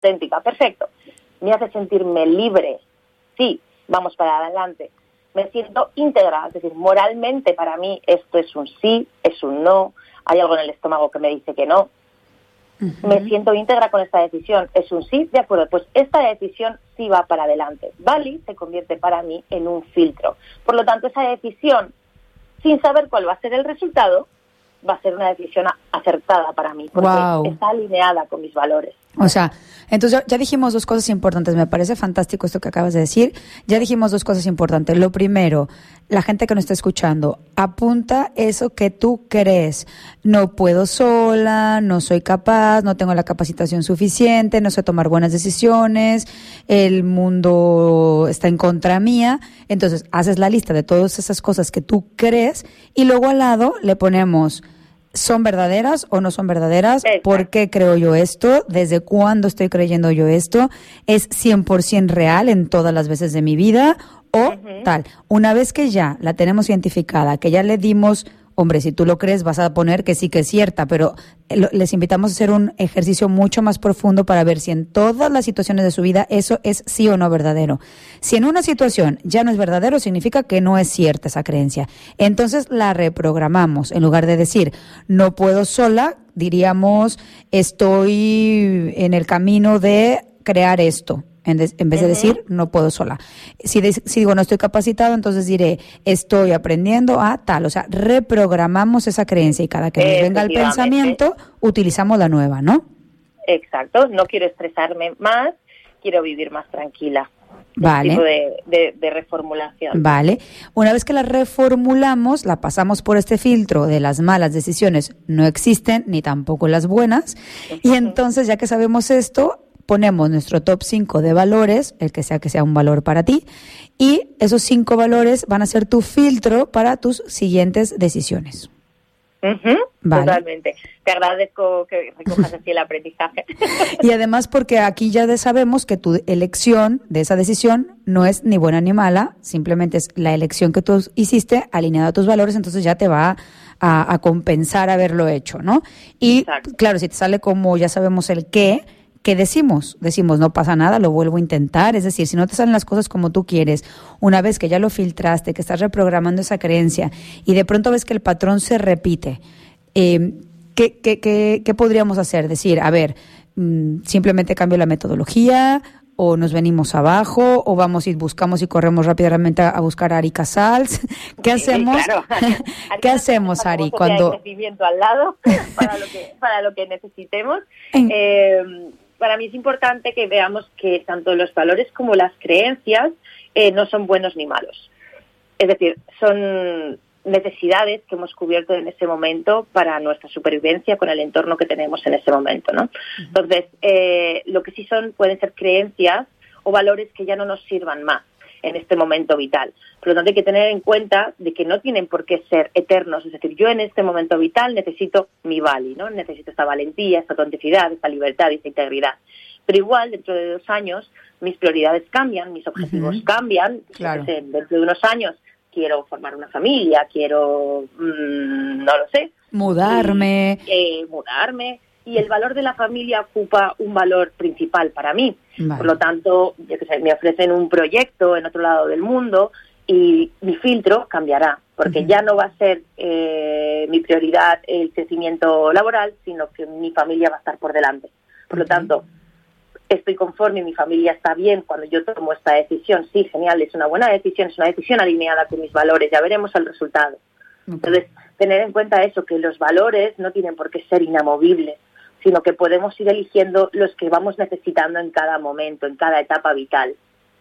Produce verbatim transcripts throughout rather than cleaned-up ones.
auténtica, perfecto. Me hace sentirme libre, sí, vamos para adelante. Me siento íntegra, es decir, moralmente para mí esto es un sí, es un no, hay algo en el estómago que me dice que no. Uh-huh. Me siento íntegra con esta decisión, es un sí, de acuerdo, pues esta decisión sí va para adelante. Vali se convierte para mí en un filtro. Por lo tanto, esa decisión, sin saber cuál va a ser el resultado, va a ser una decisión acertada para mí, porque wow. está alineada con mis valores. O sea, entonces ya dijimos dos cosas importantes. Me parece fantástico esto que acabas de decir. Ya dijimos dos cosas importantes. Lo primero, la gente que nos está escuchando, apunta eso que tú crees. No puedo sola, no soy capaz, no tengo la capacitación suficiente, no sé tomar buenas decisiones, el mundo está en contra mía. Entonces, haces la lista de todas esas cosas que tú crees y luego al lado le ponemos... ¿Son verdaderas o no son verdaderas? Exacto. ¿Por qué creo yo esto? ¿Desde cuándo estoy creyendo yo esto? ¿Es cien por ciento real en todas las veces de mi vida? O uh-huh. tal. Una vez que ya la tenemos identificada, que ya le dimos... Hombre, si tú lo crees, vas a poner que sí que es cierta, pero les invitamos a hacer un ejercicio mucho más profundo para ver si en todas las situaciones de su vida eso es sí o no verdadero. Si en una situación ya no es verdadero, significa que no es cierta esa creencia. Entonces la reprogramamos. En lugar de decir, no puedo sola, diríamos, estoy en el camino de crear esto. En, de, en vez de decir, no puedo sola. Si, de, si digo, no estoy capacitado, entonces diré, estoy aprendiendo a tal. O sea, reprogramamos esa creencia y cada que nos venga el pensamiento, utilizamos la nueva, ¿no? Exacto. No quiero estresarme más, quiero vivir más tranquila. Vale. Tipo de, de, de reformulación. Vale. Una vez que la reformulamos, la pasamos por este filtro de las malas decisiones no existen, ni tampoco las buenas. Uh-huh. Y entonces, ya que sabemos esto, ponemos nuestro top cinco de valores, el que sea que sea un valor para ti, y esos cinco valores van a ser tu filtro para tus siguientes decisiones. Uh-huh, vale. Totalmente. Te agradezco que recojas así el aprendizaje. Y además porque aquí ya sabemos que tu elección de esa decisión no es ni buena ni mala, simplemente es la elección que tú hiciste alineada a tus valores, entonces ya te va a, a compensar haberlo hecho, ¿no? Y exacto. Claro, si te sale como ya sabemos el qué, ¿qué decimos? Decimos, no pasa nada, lo vuelvo a intentar. Es decir, si no te salen las cosas como tú quieres, una vez que ya lo filtraste, que estás reprogramando esa creencia y de pronto ves que el patrón se repite, eh, ¿qué, qué, qué, ¿qué podríamos hacer? Decir, a ver, mmm, simplemente cambio la metodología, o nos venimos abajo, o vamos y buscamos y corremos rápidamente a, a buscar a Ari Casals. ¿Qué sí, hacemos? Claro. ¿Qué hacemos, Ari? Cuando crecimiento al lado para lo que para lo que necesitemos. Eh, para mí es importante que veamos que tanto los valores como las creencias eh, no son buenos ni malos. Es decir, son necesidades que hemos cubierto en ese momento para nuestra supervivencia con el entorno que tenemos en ese momento, ¿no? Uh-huh. Entonces, eh, lo que sí son pueden ser creencias o valores que ya no nos sirvan más en este momento vital. Por lo tanto, hay que tener en cuenta de que no tienen por qué ser eternos. Es decir, yo en este momento vital necesito mi Vali, ¿no? Necesito esta valentía, esta autenticidad, esta libertad, esta integridad. Pero igual, dentro de dos años, mis prioridades cambian, mis objetivos uh-huh. cambian. Claro. Entonces, dentro de unos años quiero formar una familia, quiero, mmm, no lo sé. Mudarme. Y, eh, mudarme. Y el valor de la familia ocupa un valor principal para mí. Vale. Por lo tanto, yo qué sé, me ofrecen un proyecto en otro lado del mundo y mi filtro cambiará, porque uh-huh. ya no va a ser eh, mi prioridad el crecimiento laboral, sino que mi familia va a estar por delante. Por uh-huh. lo tanto, estoy conforme, mi familia está bien cuando yo tomo esta decisión. Sí, genial, es una buena decisión, es una decisión alineada con mis valores, ya veremos el resultado. Okay. Entonces, tener en cuenta eso, que los valores no tienen por qué ser inamovibles, sino que podemos ir eligiendo los que vamos necesitando en cada momento, en cada etapa vital.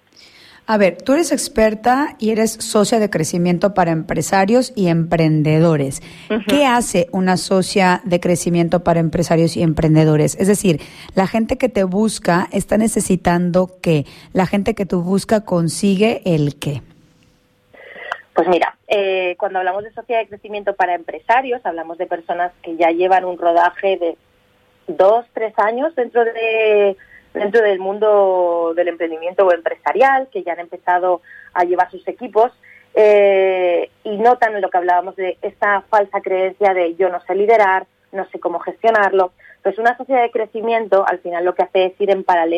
A ver, tú eres experta y eres socia de crecimiento para empresarios y emprendedores. Uh-huh. ¿Qué hace una socia de crecimiento para empresarios y emprendedores? Es decir, la gente que te busca está necesitando ¿qué? La gente que tú busca consigue el ¿qué? Pues mira, eh, cuando hablamos de sociedad de crecimiento para empresarios, hablamos de personas que ya llevan un rodaje de dos, tres años dentro de dentro del mundo del emprendimiento o empresarial, que ya han empezado a llevar sus equipos eh, y notan lo que hablábamos de esta falsa creencia de yo no sé liderar, no sé cómo gestionarlo. Pues una sociedad de crecimiento al final lo que hace es ir en paralelo